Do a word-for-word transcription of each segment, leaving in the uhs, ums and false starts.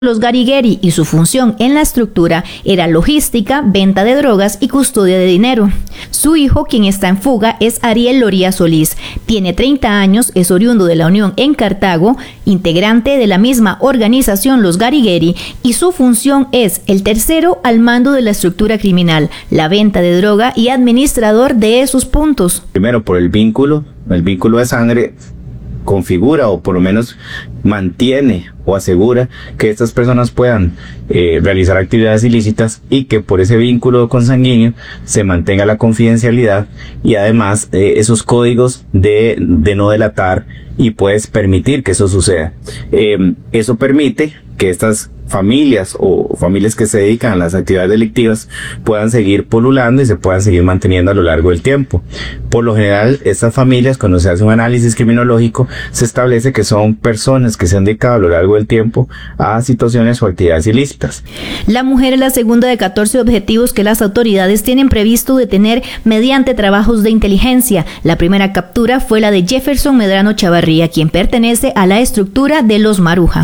Los Garigueri y su función en la estructura era logística, venta de drogas y custodia de dinero. Su hijo, quien está en fuga, es Ariel Loría Solís. Tiene treinta años, es oriundo de la Unión en Cartago, integrante de la misma organización Los Garigueri, y su función es el tercero al mando de la estructura criminal, la venta de droga y administrador de esos puntos. Primero por el vínculo, el vínculo de sangre configura o por lo menos mantiene o asegura que estas personas puedan eh, realizar actividades ilícitas y que por ese vínculo consanguíneo se mantenga la confidencialidad y además eh, esos códigos de, de no delatar y puedes permitir que eso suceda. Eh, eso permite que estas familias o familias que se dedican a las actividades delictivas puedan seguir polulando y se puedan seguir manteniendo a lo largo del tiempo. Por lo general, estas familias, cuando se hace un análisis criminológico, se establece que son personas que se han dedicado a lo largo del tiempo a situaciones o actividades ilícitas. La mujer es la segunda de catorce objetivos que las autoridades tienen previsto detener mediante trabajos de inteligencia. La primera captura fue la de Jefferson Medrano Chavarría, quien pertenece a la estructura de los Maruja.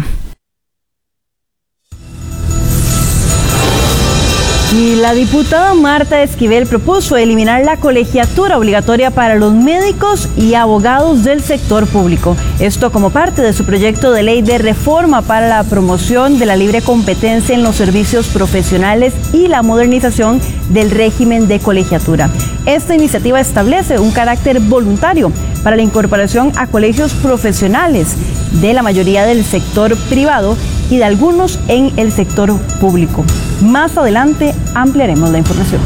Y la diputada Marta Esquivel propuso eliminar la colegiatura obligatoria para los médicos y abogados del sector público. Esto como parte de su proyecto de ley de reforma para la promoción de la libre competencia en los servicios profesionales y la modernización del régimen de colegiatura. Esta iniciativa establece un carácter voluntario para la incorporación a colegios profesionales de la mayoría del sector privado y de algunos en el sector público. Más adelante ampliaremos la información.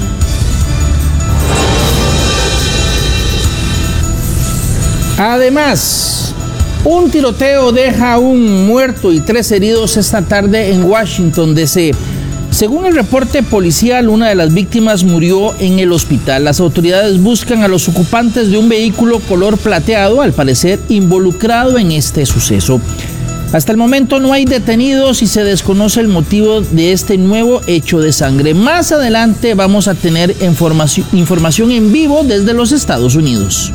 Además, un tiroteo deja un muerto y tres heridos esta tarde en Washington, D C Según el reporte policial, una de las víctimas murió en el hospital. Las autoridades buscan a los ocupantes de un vehículo color plateado, al parecer involucrado en este suceso. Hasta el momento no hay detenidos y se desconoce el motivo de este nuevo hecho de sangre. Más adelante vamos a tener información, información en vivo desde los Estados Unidos.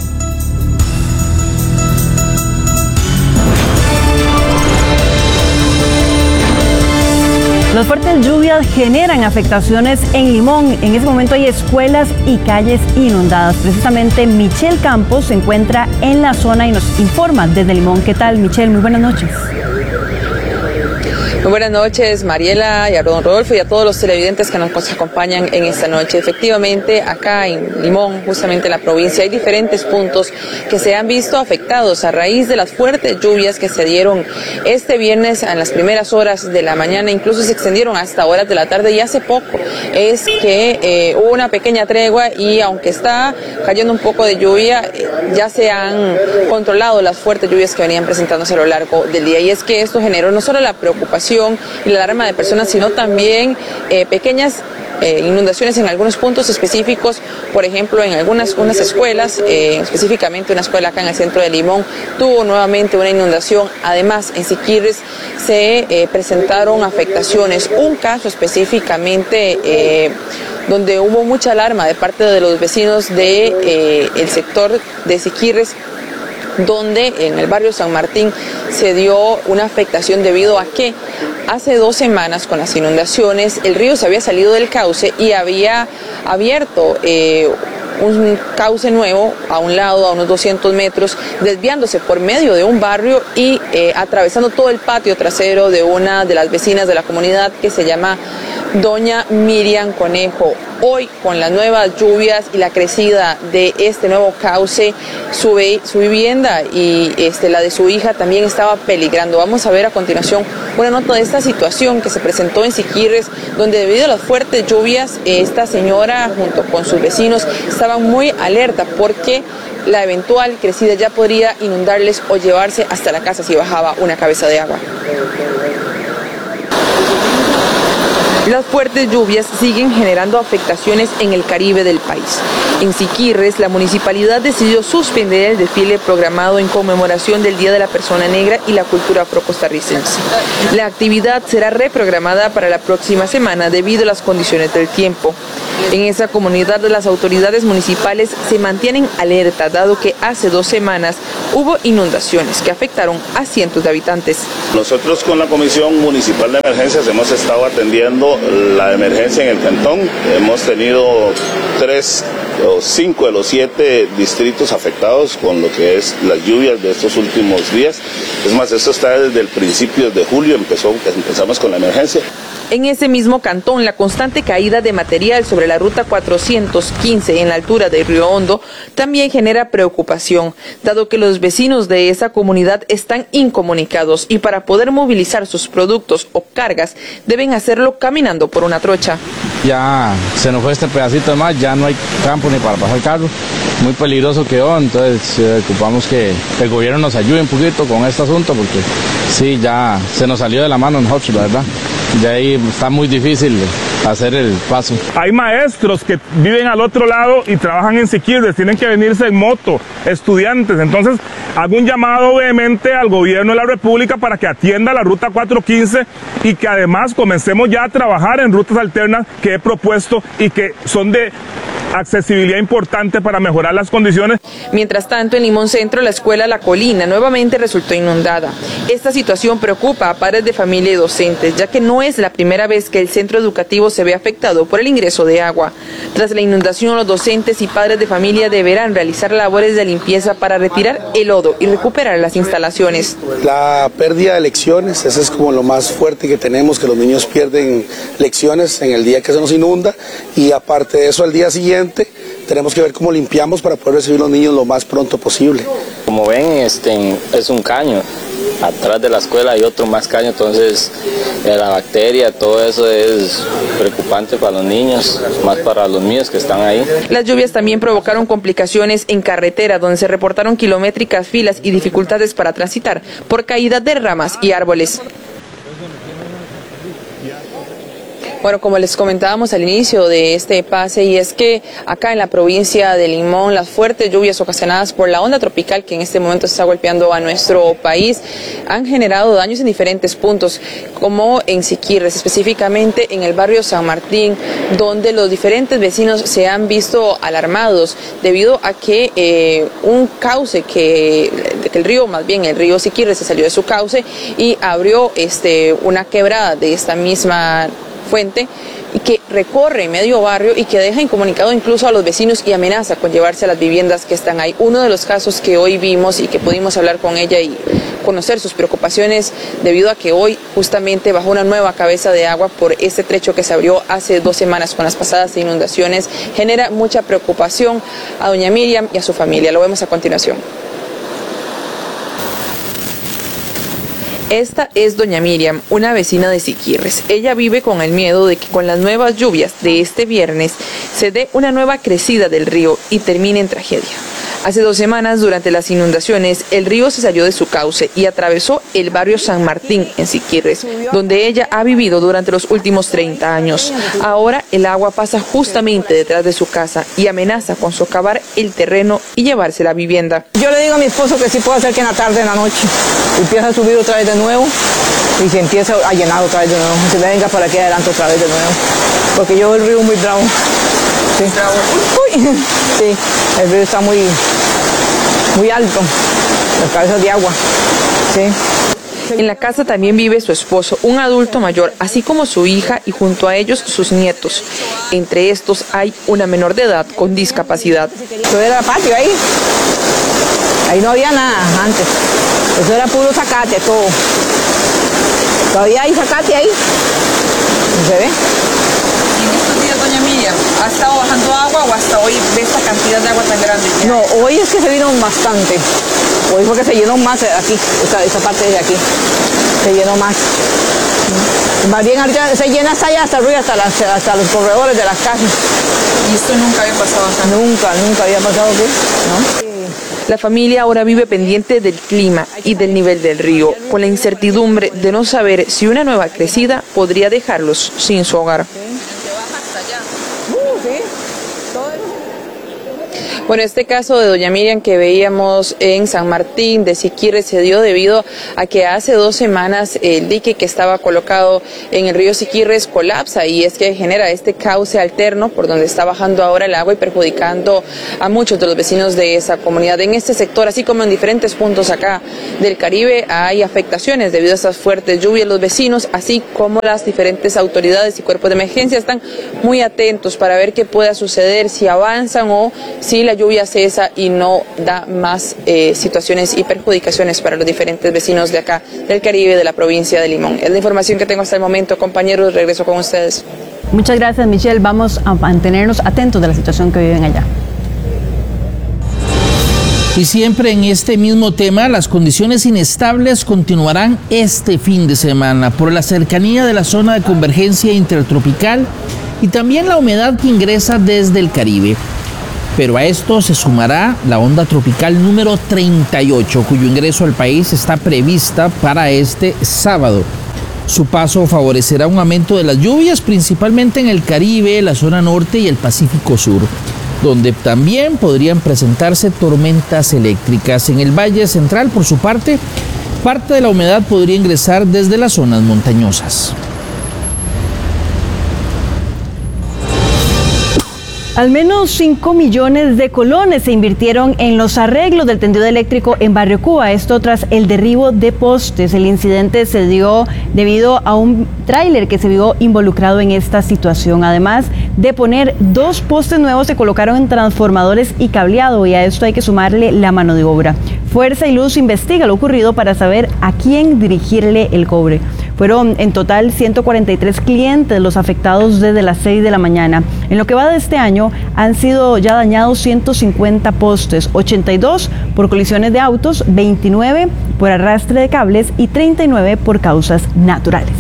Las fuertes lluvias generan afectaciones en Limón. En este momento hay escuelas y calles inundadas. Precisamente Michelle Campos se encuentra en la zona y nos informa desde Limón. ¿Qué tal, Michelle? Muy buenas noches. Muy buenas noches, Mariela y a don Rodolfo y a todos los televidentes que nos acompañan en esta noche. Efectivamente, acá en Limón, justamente en la provincia, hay diferentes puntos que se han visto afectados a raíz de las fuertes lluvias que se dieron este viernes en las primeras horas de la mañana, incluso se extendieron hasta horas de la tarde, y hace poco es que eh, hubo una pequeña tregua y aunque está cayendo un poco de lluvia, eh, ya se han controlado las fuertes lluvias que venían presentándose a lo largo del día, y es que esto generó no solo la preocupación y la alarma de personas, sino también eh, pequeñas eh, inundaciones en algunos puntos específicos. Por ejemplo, en algunas unas escuelas, eh, específicamente una escuela acá en el centro de Limón, tuvo nuevamente una inundación. Además, en Siquirres se eh, presentaron afectaciones. Un caso específicamente eh, donde hubo mucha alarma de parte de los vecinos del de, eh, el sector de Siquirres, donde en el barrio San Martín se dio una afectación debido a que hace dos semanas con las inundaciones el río se había salido del cauce y había abierto eh, un cauce nuevo a un lado, a unos doscientos metros, desviándose por medio de un barrio y eh, atravesando todo el patio trasero de una de las vecinas de la comunidad que se llama Doña Miriam Conejo. Hoy, con las nuevas lluvias y la crecida de este nuevo cauce, su, su vivienda y este, la de su hija también estaba peligrando. Vamos a ver a continuación una nota de esta situación que se presentó en Siquirres, donde debido a las fuertes lluvias, esta señora junto con sus vecinos estaban muy alerta porque la eventual crecida ya podría inundarles o llevarse hasta la casa si bajaba una cabeza de agua. Las fuertes lluvias siguen generando afectaciones en el Caribe del país. En Siquirres, la municipalidad decidió suspender el desfile programado en conmemoración del Día de la Persona Negra y la cultura afrocostarricense. La actividad será reprogramada para la próxima semana debido a las condiciones del tiempo. En esa comunidad, las autoridades municipales se mantienen alerta, dado que hace dos semanas hubo inundaciones que afectaron a cientos de habitantes. Nosotros con la Comisión Municipal de Emergencias hemos estado atendiendo la emergencia en el cantón. Hemos tenido tres o cinco de los siete distritos afectados con lo que es las lluvias de estos últimos días. Es más, esto está desde el principio de julio, empezó, empezamos con la emergencia. En ese mismo cantón, la constante caída de material sobre la ruta cuatrocientos quince en la altura de Río Hondo también genera preocupación, dado que los vecinos de esa comunidad están incomunicados y para poder movilizar sus productos o cargas deben hacerlo caminando por una trocha. Ya se nos fue este pedacito más, ya no hay campo ni para pasar el carro, muy peligroso quedó, entonces eh, ocupamos que el gobierno nos ayude un poquito con este asunto porque sí, ya se nos salió de la mano nosotros, la verdad. Ya ahí está muy difícil hacer el paso. Hay maestros que viven al otro lado y trabajan en Siquirres, tienen que venirse en moto, estudiantes. Entonces, hago un llamado vehemente al gobierno de la República para que atienda la ruta cuatrocientos quince y que además comencemos ya a trabajar en rutas alternas que he propuesto y que son de accesibilidad importante para mejorar las condiciones. Mientras tanto, en Limón Centro, la escuela La Colina nuevamente resultó inundada. Esta situación preocupa a padres de familia y docentes, ya que no es la primera vez que el centro educativo se ve afectado por el ingreso de agua. Tras la inundación, los docentes y padres de familia deberán realizar labores de limpieza para retirar el lodo y recuperar las instalaciones. La pérdida de lecciones, eso es como lo más fuerte que tenemos, que los niños pierden lecciones en el día que se nos inunda, y aparte de eso, al día siguiente tenemos que ver cómo limpiamos para poder recibir los niños lo más pronto posible. Como ven, este, es un caño. Atrás de la escuela hay otro más caño, entonces eh, la bacteria, todo eso es preocupante para los niños, más para los míos que están ahí. Las lluvias también provocaron complicaciones en carretera, donde se reportaron kilométricas filas y dificultades para transitar por caída de ramas y árboles. Bueno, como les comentábamos al inicio de este pase, y es que acá en la provincia de Limón, las fuertes lluvias ocasionadas por la onda tropical que en este momento está golpeando a nuestro país han generado daños en diferentes puntos, como en Siquirres, específicamente en el barrio San Martín, donde los diferentes vecinos se han visto alarmados debido a que eh, un cauce que, que el río, más bien el río Siquirres, se salió de su cauce y abrió este, una quebrada de esta misma fuente y que recorre medio barrio y que deja incomunicado incluso a los vecinos y amenaza con llevarse a las viviendas que están ahí. Uno de los casos que hoy vimos y que pudimos hablar con ella y conocer sus preocupaciones debido a que hoy justamente bajó una nueva cabeza de agua por este trecho que se abrió hace dos semanas con las pasadas inundaciones, genera mucha preocupación a doña Miriam y a su familia. Lo vemos a continuación. Esta es doña Miriam, una vecina de Siquirres. Ella vive con el miedo de que con las nuevas lluvias de este viernes se dé una nueva crecida del río y termine en tragedia. Hace dos semanas, durante las inundaciones, el río se salió de su cauce y atravesó el barrio San Martín en Siquirres, donde ella ha vivido durante los últimos treinta años. Ahora el agua pasa justamente detrás de su casa y amenaza con socavar el terreno y llevarse la vivienda. Yo le digo a mi esposo que sí puede ser que en la tarde, en la noche, empieza a subir otra vez de nuevo y se empieza a llenar otra vez de nuevo. Se venga para aquí adelante otra vez de nuevo. Porque yo veo el río muy bravo. Sí. Uy. Sí, el río está muy, muy alto, las cabezas de agua. Sí. En la casa también vive su esposo, un adulto mayor, así como su hija y junto a ellos sus nietos. Entre estos hay una menor de edad con discapacidad. Eso era patio ahí. Ahí no había nada antes. Eso era puro zacate, todo. Todavía hay zacate ahí. ¿Se ve? En estos días, doña Miriam, ¿ha estado bajando agua o hasta hoy ve esta cantidad de agua tan grande? No, hoy es que se vino bastante. Hoy fue que se llenó más aquí, esta, esta parte de aquí. Se llenó más. Más bien ahorita se llena hasta allá, hasta arriba, hasta, las, hasta los corredores de las casas. ¿Y esto nunca había pasado acá? Nunca, nunca había pasado aquí, ¿no? La familia ahora vive pendiente del clima y del nivel del río, con la incertidumbre de no saber si una nueva crecida podría dejarlos sin su hogar. Bueno, este caso de doña Miriam que veíamos en San Martín de Siquirres se dio debido a que hace dos semanas el dique que estaba colocado en el río Siquirres colapsa, y es que genera este cauce alterno por donde está bajando ahora el agua y perjudicando a muchos de los vecinos de esa comunidad. En este sector, así como en diferentes puntos acá del Caribe, hay afectaciones debido a estas fuertes lluvias. Los vecinos, así como las diferentes autoridades y cuerpos de emergencia, están muy atentos para ver qué pueda suceder, si avanzan o si la lluvia cesa y no da más eh, situaciones y perjudicaciones para los diferentes vecinos de acá del Caribe, de la provincia de Limón. Es la información que tengo hasta el momento, compañeros. Regreso con ustedes. Muchas gracias, Michelle. Vamos a mantenernos atentos de la situación que viven allá. Y siempre en este mismo tema, las condiciones inestables continuarán este fin de semana por la cercanía de la zona de convergencia intertropical y también la humedad que ingresa desde el Caribe. Pero a esto se sumará la onda tropical número treinta y ocho, cuyo ingreso al país está prevista para este sábado. Su paso favorecerá un aumento de las lluvias, principalmente en el Caribe, la zona norte y el Pacífico Sur, donde también podrían presentarse tormentas eléctricas. En el Valle Central, por su parte, parte de la humedad podría ingresar desde las zonas montañosas. Al menos cinco millones de colones se invirtieron en los arreglos del tendido eléctrico en Barrio Cuba, esto tras el derribo de postes. El incidente se dio debido a un tráiler que se vio involucrado en esta situación. Además de poner dos postes nuevos, se colocaron en transformadores y cableado, y a esto hay que sumarle la mano de obra. Fuerza y Luz investiga lo ocurrido para saber a quién dirigirle el cobre. Fueron en total ciento cuarenta y tres clientes los afectados desde las seis de la mañana. En lo que va de este año han sido ya dañados ciento cincuenta postes, ochenta y dos por colisiones de autos, veintinueve por arrastre de cables y treinta y nueve por causas naturales.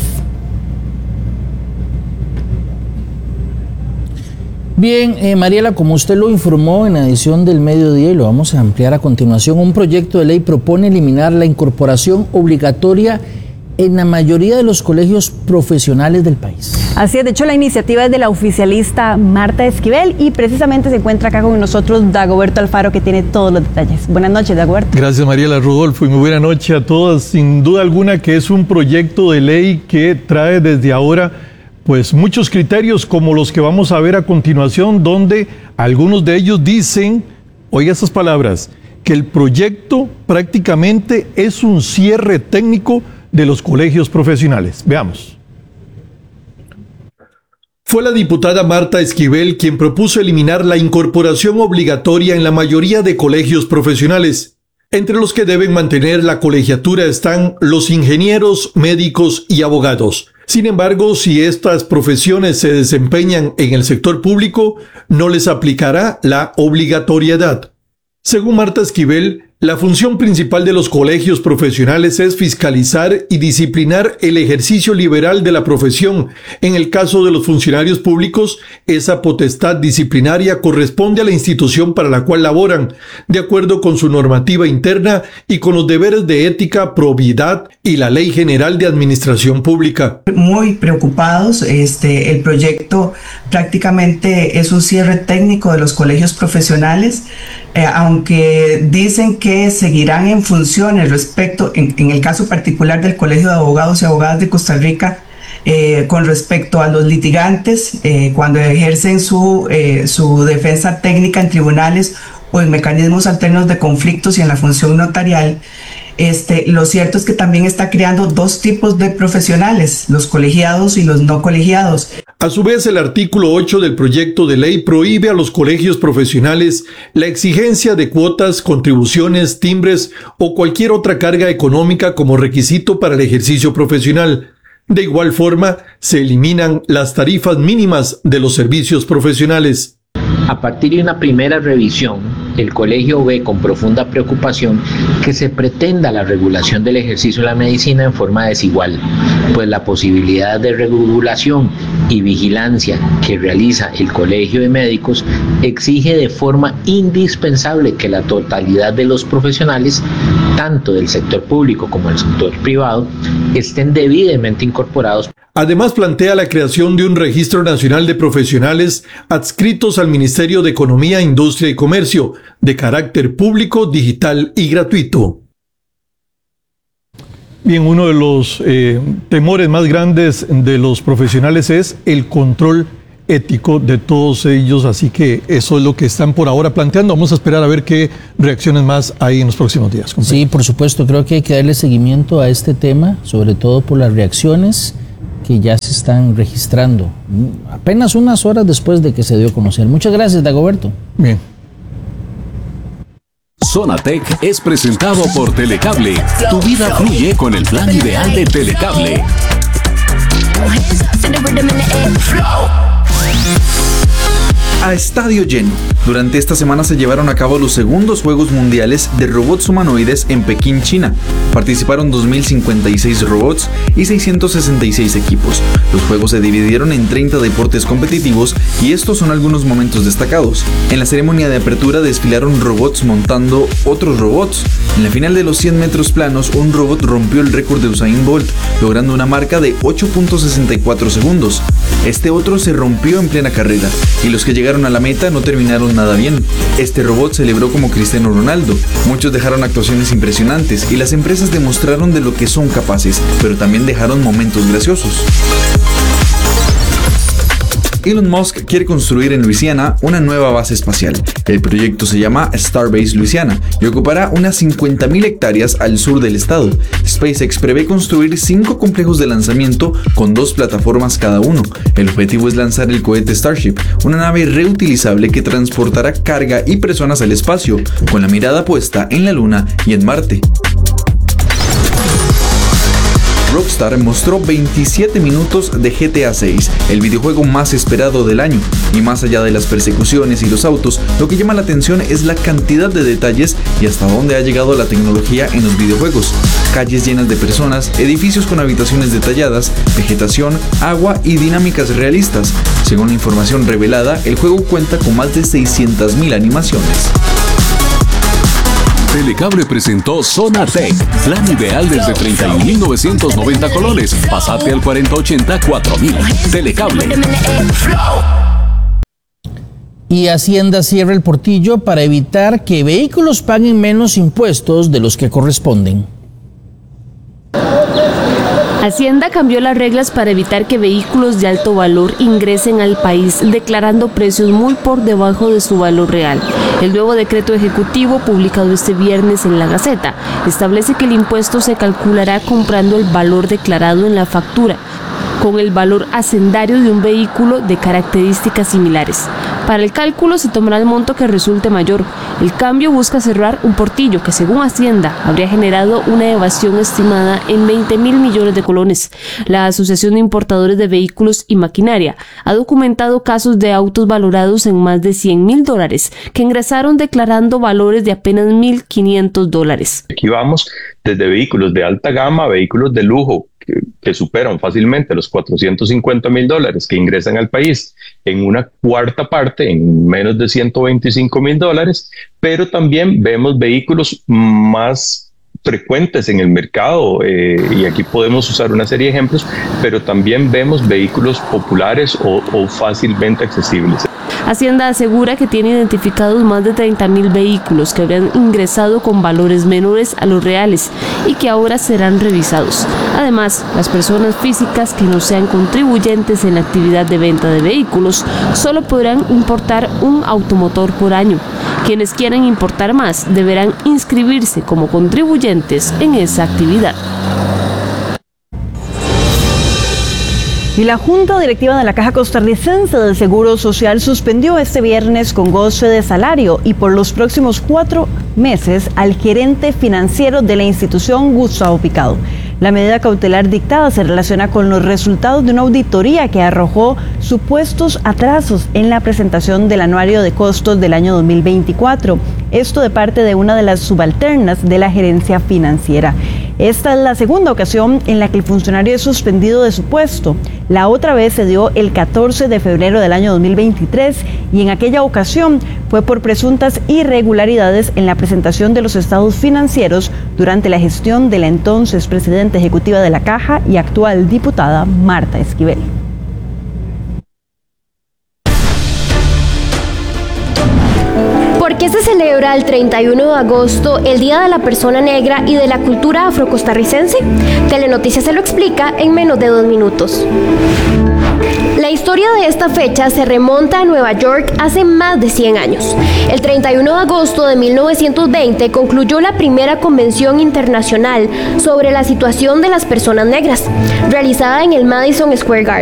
Bien, eh, Mariela, como usted lo informó en la edición del mediodía y lo vamos a ampliar a continuación, un proyecto de ley propone eliminar la incorporación obligatoria en la mayoría de los colegios profesionales del país. Así es, de hecho la iniciativa es de la oficialista Marta Esquivel y precisamente se encuentra acá con nosotros Dagoberto Alfaro, que tiene todos los detalles. Buenas noches, Dagoberto. Gracias, Mariela, Rodolfo, y muy buena noche a todas. Sin duda alguna que es un proyecto de ley que trae desde ahora pues muchos criterios como los que vamos a ver a continuación, donde algunos de ellos dicen, oiga estas palabras, que el proyecto prácticamente es un cierre técnico de los colegios profesionales. Veamos. Fue la diputada Marta Esquivel quien propuso eliminar la incorporación obligatoria en la mayoría de colegios profesionales. Entre los que deben mantener la colegiatura están los ingenieros, médicos y abogados. Sin embargo, si estas profesiones se desempeñan en el sector público, no les aplicará la obligatoriedad. Según Marta Esquivel, la función principal de los colegios profesionales es fiscalizar y disciplinar el ejercicio liberal de la profesión. En el caso de los funcionarios públicos, esa potestad disciplinaria corresponde a la institución para la cual laboran, de acuerdo con su normativa interna y con los deberes de ética, probidad y la Ley General de Administración Pública. Muy preocupados, este, el proyecto prácticamente es un cierre técnico de los colegios profesionales, eh, aunque dicen que que seguirán en funciones respecto, en, en el caso particular del Colegio de Abogados y Abogadas de Costa Rica, eh, con respecto a los litigantes, eh, cuando ejercen su, eh, su defensa técnica en tribunales o en mecanismos alternos de conflictos y en la función notarial. Este, lo cierto es que también está creando dos tipos de profesionales, los colegiados y los no colegiados. A su vez, el artículo ocho del proyecto de ley prohíbe a los colegios profesionales la exigencia de cuotas, contribuciones, timbres o cualquier otra carga económica como requisito para el ejercicio profesional. De igual forma, se eliminan las tarifas mínimas de los servicios profesionales. A partir de una primera revisión, el colegio ve con profunda preocupación que se pretenda la regulación del ejercicio de la medicina en forma desigual, pues la posibilidad de regulación y vigilancia que realiza el Colegio de Médicos exige de forma indispensable que la totalidad de los profesionales, tanto del sector público como del sector privado, estén debidamente incorporados. Además, plantea la creación de un registro nacional de profesionales adscritos al Ministerio de Economía, Industria y Comercio, de carácter público, digital y gratuito. Bien, uno de los eh, temores más grandes de los profesionales es el control ético de todos ellos, así que eso es lo que están por ahora planteando. Vamos a esperar a ver qué reacciones más hay en los próximos días. Compañero. Sí, por supuesto, creo que hay que darle seguimiento a este tema, sobre todo por las reacciones que ya se están registrando, apenas unas horas después de que se dio a conocer. Muchas gracias, Dagoberto. Bien. Zona Tech es presentado por Telecable. Tu vida fluye con el plan ideal de Telecable. A estadio lleno. Durante esta semana se llevaron a cabo los segundos Juegos Mundiales de Robots Humanoides en Pekín, China. Participaron dos mil cincuenta y seis robots y seiscientos sesenta y seis equipos. Los juegos se dividieron en treinta deportes competitivos y estos son algunos momentos destacados. En la ceremonia de apertura desfilaron robots montando otros robots. En la final de los cien metros planos, un robot rompió el récord de Usain Bolt, logrando una marca de ocho punto sesenta y cuatro segundos. Este otro se rompió en plena carrera y los que llegaron a la meta no terminaron nada bien. Este robot celebró como Cristiano Ronaldo. Muchos dejaron actuaciones impresionantes y las empresas demostraron de lo que son capaces, pero también dejaron momentos graciosos. Elon Musk quiere construir en Luisiana una nueva base espacial. El proyecto se llama Starbase Louisiana y ocupará unas cincuenta mil hectáreas al sur del estado. SpaceX prevé construir cinco complejos de lanzamiento con dos plataformas cada uno. El objetivo es lanzar el cohete Starship, una nave reutilizable que transportará carga y personas al espacio, con la mirada puesta en la Luna y en Marte. Rockstar mostró veintisiete minutos de G T A seis, el videojuego más esperado del año, y más allá de las persecuciones y los autos, lo que llama la atención es la cantidad de detalles y hasta dónde ha llegado la tecnología en los videojuegos. Calles llenas de personas, edificios con habitaciones detalladas, vegetación, agua y dinámicas realistas. Según la información revelada, el juego cuenta con más de seiscientas mil animaciones. Telecable presentó Zona Tech, plan ideal desde treinta y un mil novecientos noventa colones. Pasate al cuarenta ochenta cuatro mil. Telecable. Y Hacienda cierra el portillo para evitar que vehículos paguen menos impuestos de los que corresponden. Hacienda cambió las reglas para evitar que vehículos de alto valor ingresen al país, declarando precios muy por debajo de su valor real. El nuevo decreto ejecutivo, publicado este viernes en la Gaceta, establece que el impuesto se calculará comprando el valor declarado en la factura, con el valor hacendario de un vehículo de características similares. Para el cálculo se tomará el monto que resulte mayor. El cambio busca cerrar un portillo que, según Hacienda, habría generado una evasión estimada en veinte mil millones de colones. La Asociación de Importadores de Vehículos y Maquinaria ha documentado casos de autos valorados en más de cien mil dólares que ingresaron declarando valores de apenas mil quinientos dólares. Aquí vamos desde vehículos de alta gama a vehículos de lujo que, que superan fácilmente los cuatrocientos cincuenta mil dólares que ingresan al país en una cuarta parte, en menos de ciento veinticinco mil dólares, pero también vemos vehículos más frecuentes en el mercado, eh, y aquí podemos usar una serie de ejemplos, pero también vemos vehículos populares o, o fácilmente accesibles. Hacienda asegura que tiene identificados más de treinta mil vehículos que habrían ingresado con valores menores a los reales y que ahora serán revisados. Además, las personas físicas que no sean contribuyentes en la actividad de venta de vehículos solo podrán importar un automotor por año. Quienes quieran importar más deberán inscribirse como contribuyentes en esa actividad. Y la Junta Directiva de la Caja Costarricense del Seguro Social suspendió este viernes con goce de salario y por los próximos cuatro meses al gerente financiero de la institución, Gustavo Picado. La medida cautelar dictada se relaciona con los resultados de una auditoría que arrojó supuestos atrasos en la presentación del anuario de costos del año dos mil veinticuatro. Esto de parte de una de las subalternas de la gerencia financiera. Esta es la segunda ocasión en la que el funcionario es suspendido de su puesto. La otra vez se dio el catorce de febrero del año dos mil veintitrés y en aquella ocasión fue por presuntas irregularidades en la presentación de los estados financieros durante la gestión de la entonces presidenta ejecutiva de la Caja y actual diputada Marta Esquivel. ¿Por qué se celebra el treinta y uno de agosto el Día de la Persona Negra y de la Cultura Afrocostarricense? Telenoticias se lo explica en menos de dos minutos. La historia de esta fecha se remonta a Nueva York hace más de cien años. El treinta y uno de agosto de mil novecientos veinte concluyó la primera convención internacional sobre la situación de las personas negras, realizada en el Madison Square Garden.